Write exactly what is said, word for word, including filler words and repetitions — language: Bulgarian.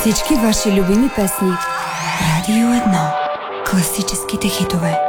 Всички ваши любими песни. Радио едно. Класическите хитове.